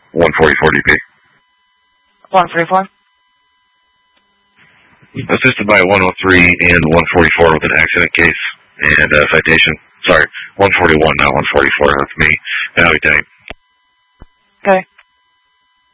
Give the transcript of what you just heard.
144 DP. 144? Assisted by 103 and 144 with an accident case and citation. Sorry, 141, not 144. That's me. Now we take. Okay.